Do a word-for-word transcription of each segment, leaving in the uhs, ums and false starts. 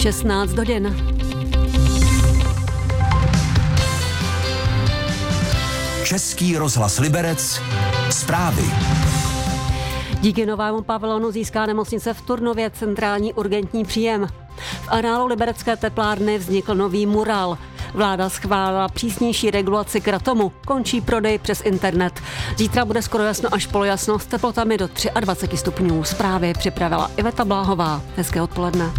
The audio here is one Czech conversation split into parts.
šestnáct hodin. Český rozhlas Liberec. Zprávy. Díky novému pavilonu získá nemocnice v Turnově centrální urgentní příjem. V areálu liberecké teplárny vznikl nový mural. Vláda schválila přísnější regulaci kratomu. Končí prodej přes internet. Zítra bude skoro jasno až polojasno s teplotami do dvacet tři stupňů. Zprávy připravila Iveta Bláhová. Hezké odpoledne.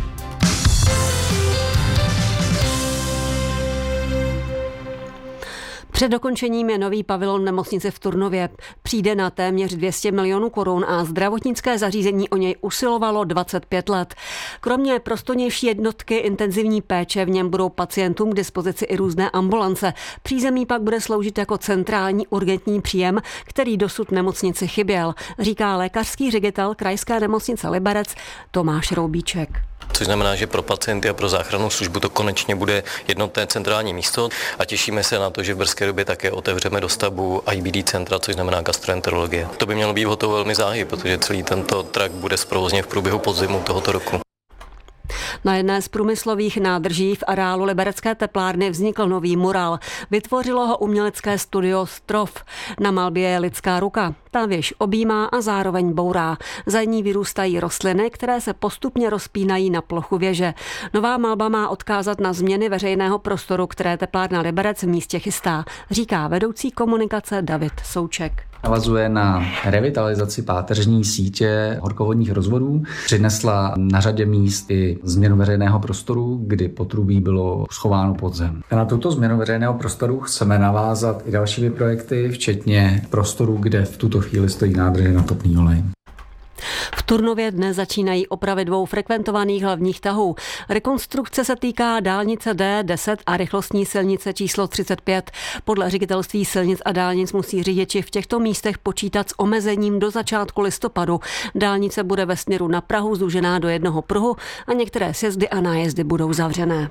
Před dokončením je nový pavilon nemocnice v Turnově. Přijde na téměř dvě stě milionů korun a zdravotnické zařízení o něj usilovalo dvacet pět let. Kromě prostornější jednotky intenzivní péče v něm budou pacientům k dispozici i různé ambulance. Přízemí pak bude sloužit jako centrální urgentní příjem, který dosud nemocnici chyběl, říká lékařský ředitel krajské nemocnice Liberec Tomáš Roubíček. Což znamená, že pro pacienty a pro záchrannou službu to konečně bude jednotné centrální místo a těšíme se na to, že v brzké době také otevřeme dostavbu I B D centra, což znamená gastroenterologie. To by mělo být hotovo velmi záhy, protože celý tento trakt bude zprovozněn v průběhu podzimu tohoto roku. Na jedné z průmyslových nádrží v areálu liberecké teplárny vznikl nový mural. Vytvořilo ho umělecké studio Strof. Na malbě je lidská ruka. Ta věž objímá a zároveň bourá. Za ní vyrůstají rostliny, které se postupně rozpínají na plochu věže. Nová malba má odkázat na změny veřejného prostoru, které teplárna Liberec v místě chystá, říká vedoucí komunikace David Souček. Navazuje na revitalizaci páteřní sítě horkovodních rozvodů. Přinesla na řadě míst i změnu veřejného prostoru, kdy potrubí bylo schováno pod zem. A na tuto změnu veřejného prostoru chceme navázat i dalšími projekty, včetně prostoru, kde v tuto chvíli stojí nádrže na topný olej. V Turnově dnes začínají opravy dvou frekventovaných hlavních tahů. Rekonstrukce se týká dálnice D deset a rychlostní silnice číslo třicet pět. Podle ředitelství silnic a dálnic musí řidiči v těchto místech počítat s omezením do začátku listopadu. Dálnice bude ve směru na Prahu zúžená do jednoho pruhu a některé sjezdy a nájezdy budou zavřené.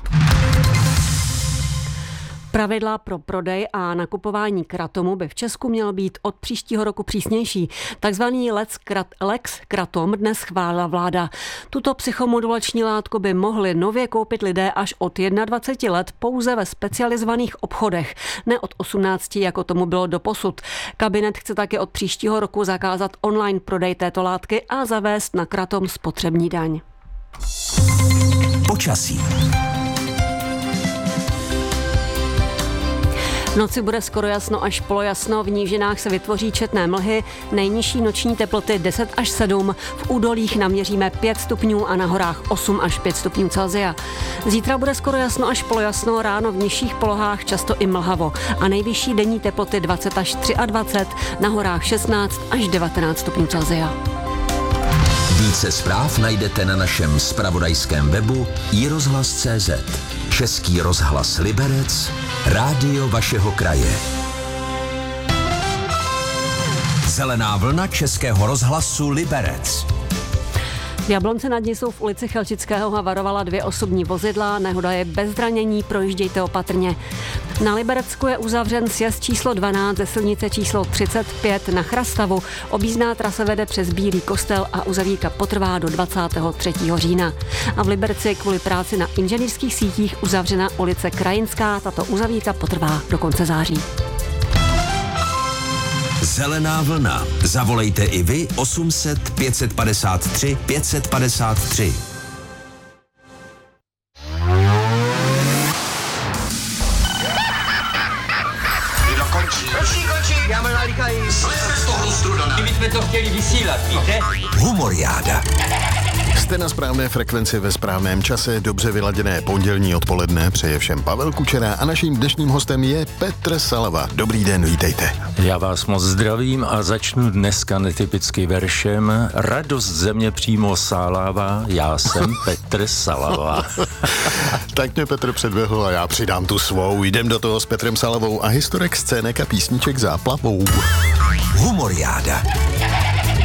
Pravidla pro prodej a nakupování kratomu by v Česku mělo být od příštího roku přísnější. Takzvaný Lex, Krat, Lex Kratom dnes schválila vláda. Tuto psychomodulační látku by mohli nově koupit lidé až od dvacet jedna let pouze ve specializovaných obchodech, ne od osmnácti, jako tomu bylo doposud. Kabinet chce také od příštího roku zakázat online prodej této látky a zavést na kratom spotřební daň. Počasí. V noci bude skoro jasno až polojasno, v nížinách se vytvoří četné mlhy, nejnižší noční teploty deset až sedm, v údolích naměříme pět stupňů a na horách osm až pět stupňů Celsia. Zítra bude skoro jasno až polojasno, ráno v nižších polohách často i mlhavo a nejvyšší denní teploty dvacet až dvacet tři, na horách šestnáct až devatenáct stupňů Celsia. Více zpráv najdete na našem zpravodajském webu i rozhlas tečka cé zet. Český rozhlas Liberec, rádio vašeho kraje. Zelená vlna Českého rozhlasu Liberec. V Jablonci nad Nisou v ulici Chelčického havarovala dvě osobní vozidla, nehoda je bez zranění, projíždějte opatrně. Na Liberecku je uzavřen sjezd číslo dvanáct ze silnice číslo třicet pět na Chrastavu. Objízdná trasa vede přes Bílý kostel a uzavírka potrvá do dvacátého třetího října. A v Liberci je kvůli práci na inženýrských sítích uzavřena ulice Krajinská, tato uzavírka potrvá do konce září. Zelená vlna. Zavolejte i vy osm set pět padesát tři pět set padesát tři. Končí, končí, já mám nalíkají. Sleze z toho strudana. Kdybychom to chtěli vysílat, víte? Humoriáda. Jste na správné frekvenci ve správném čase, dobře vyladěné pondělní odpoledne, přeje všem Pavel Kučera a naším dnešním hostem je Petr Salava. Dobrý den, vítejte. Já vás moc zdravím a začnu dneska netypicky veršem. Radost země přímo sálává, já jsem Petr Salava. Tak mě Petr předběhl a já přidám tu svou. Jdem do toho s Petrem Salavou a historek scének a písniček záplavou. Humoriáda.